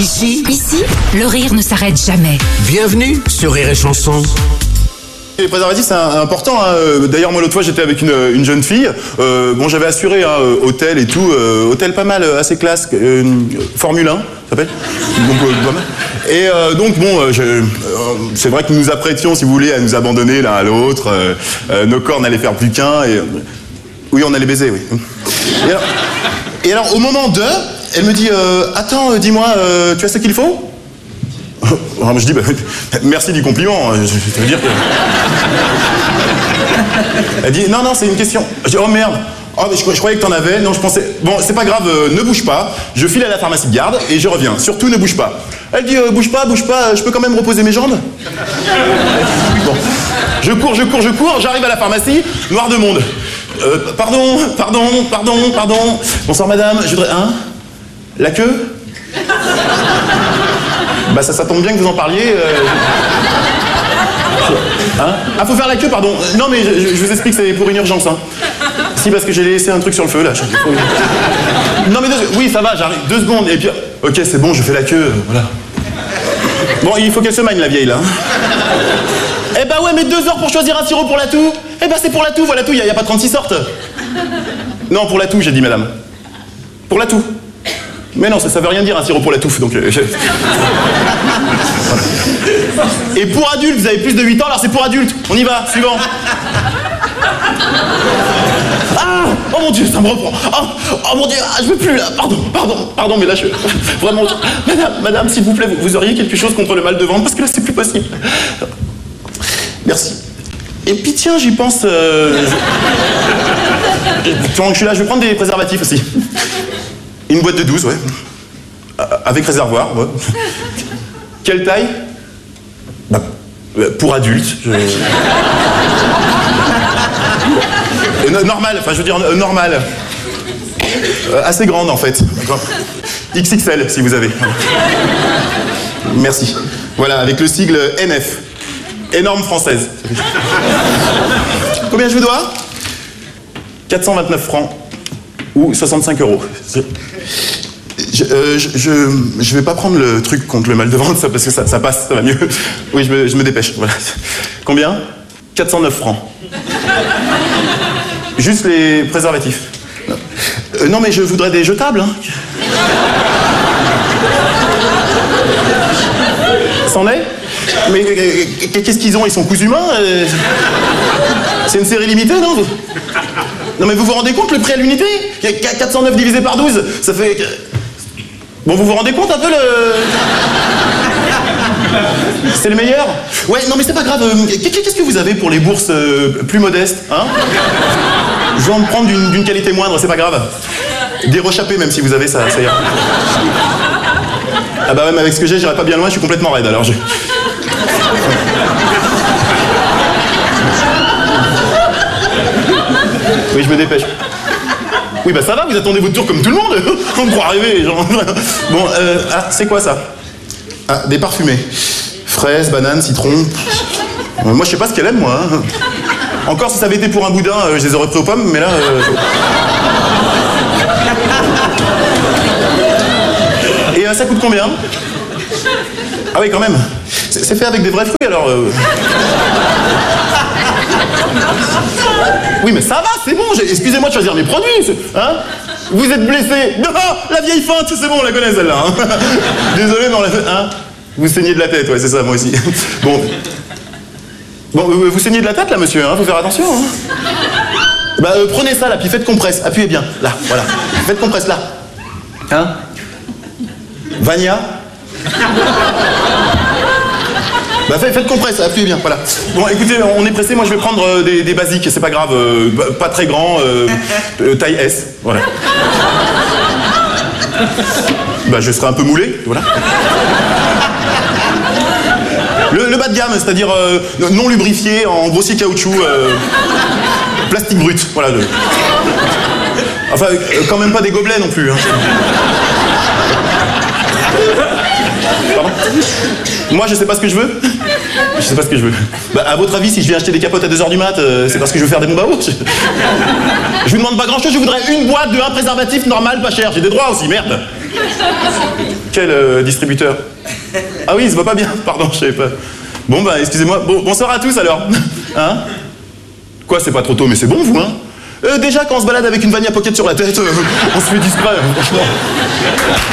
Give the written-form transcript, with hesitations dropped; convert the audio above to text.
Ici, le rire ne s'arrête jamais. Bienvenue sur Rire et Chanson. Les préservatifs, c'est important. Hein. D'ailleurs, moi, l'autre fois, j'étais avec une jeune fille. Bon, j'avais assuré hôtel et tout. Hôtel pas mal, assez classe. Formule 1, ça s'appelle. Donc, pas mal. Et donc, bon, c'est vrai que nous nous apprêtions, si vous voulez, à nous abandonner l'un à l'autre. Nos corps n'allaient faire plus qu'un. Et... Oui, on allait baiser, oui. Et alors, au moment de, elle me dit, attends, dis-moi, tu as ce qu'il faut ? Alors, je dis, merci du compliment, je veux dire que... Elle dit, non, c'est une question. Je dis, oh merde, oh, mais je croyais que t'en avais, non, je pensais... Bon, c'est pas grave, ne bouge pas, je file à la pharmacie de garde et je reviens, surtout ne bouge pas. Elle dit, bouge pas, je peux quand même reposer mes jambes ? Bon, je cours, j'arrive à la pharmacie, noir de monde. Pardon. Bonsoir madame, je voudrais... Hein ? La queue ? Bah ça tombe bien que vous en parliez. Hein ? Ah, faut faire la queue, pardon. Non mais je vous explique, c'est pour une urgence. Hein. Si, parce que j'ai laissé un truc sur le feu là. Non mais oui, ça va, j'arrive. 2 secondes et puis... Ok, c'est bon, je fais la queue, voilà. Bon, il faut qu'elle se magne la vieille là. Eh bah ouais, mais 2 heures pour choisir un sirop pour la toux. Eh bah c'est pour la toux, voilà tout, y a pas 36 sortes. Non, pour la toux, j'ai dit madame. Pour la toux. Mais non, ça veut rien dire un sirop pour la touffe, donc... Et pour adultes, vous avez plus de 8 ans, alors c'est pour adultes. On y va, suivant. Ah, oh mon Dieu, ça me reprend. Oh mon Dieu, je veux plus là. Pardon, mais là je... Vraiment, madame, s'il vous plaît, vous auriez quelque chose contre le mal de ventre, parce que là c'est plus possible. Merci. Et puis tiens, j'y pense... Pendant que je suis là, je vais prendre des préservatifs aussi. Une boîte de 12, ouais. Avec réservoir, ouais. Quelle taille ? Pour adultes. Normal, enfin je veux dire normal. Assez grande en fait. XXL si vous avez. Merci. Voilà, avec le sigle NF. Énorme française. Combien je vous dois ? 429 francs. Ou 65 €. Je vais pas prendre le truc contre le mal de ventre, ça, parce que ça passe, ça va mieux. Oui, je me dépêche, voilà. Combien ? 409 francs. Juste les préservatifs. Non, mais je voudrais des jetables, hein. C'en est ? Mais qu'est-ce qu'ils ont ? Ils sont cousus main ? C'est une série limitée, non ? Non mais vous vous rendez compte le prix à l'unité ? 409 divisé par 12, ça fait... Bon, vous vous rendez compte un peu le... C'est le meilleur ? Ouais, non mais c'est pas grave. Qu'est-ce que vous avez pour les bourses plus modestes, hein ? Je vais en prendre d'une qualité moindre, c'est pas grave. Des rechappés même si vous avez ça ira. Ah bah même avec ce que j'ai, j'irai pas bien loin, je suis complètement raide alors je... Oui, je me dépêche. Oui, bah ça va, vous attendez votre tour comme tout le monde. On me croit rêver, genre. Bon, c'est quoi ça ? Ah, des parfumés. Fraises, bananes, citron. Moi, je sais pas ce qu'elle aime, moi. Hein. Encore, si ça avait été pour un boudin, je les aurais pris aux pommes, mais là... Et ça coûte combien ? Ah oui, quand même. C'est fait avec des vrais fruits, alors... Oui, mais ça va, c'est bon, excusez-moi de choisir mes produits, hein ? Vous êtes blessé. Non, la vieille feinte, c'est bon, on la connaît celle-là. Hein. Désolé, mais on l'a fait... Hein ? Vous saignez de la tête, ouais, c'est ça, moi aussi. Bon, vous saignez de la tête, là, monsieur, hein ? Faut faire attention, hein ? Bah, prenez ça, là, puis faites compresse, appuyez bien, là, voilà. Faites compresse, là. Hein ? Vania ? Bah faites compresse, appuyez bien, voilà. Bon écoutez, on est pressé, moi je vais prendre des basiques, c'est pas grave, pas très grand, taille S, voilà. Bah je serai un peu moulé, voilà. Le bas de gamme, c'est-à-dire non lubrifié, en grossier caoutchouc, plastique brut, voilà. Enfin, quand même pas des gobelets non plus. Hein. Pardon ? Moi, je sais pas ce que je veux. Je sais pas ce que je veux. Bah, à votre avis, si je viens acheter des capotes à 2h du mat, c'est parce que je veux faire des bombes à eau. Je vous demande pas grand-chose, je voudrais une boîte de 1 préservatif normal, pas cher. J'ai des droits aussi, merde. Quel distributeur? Ah oui, il se voit pas bien, pardon, je savais pas. Bon, bah, excusez-moi. Bon, bonsoir à tous, alors. Hein? Quoi, c'est pas trop tôt, mais c'est bon, vous, hein? Déjà, quand on se balade avec une vanille à pocket sur la tête, on se fait discret, franchement.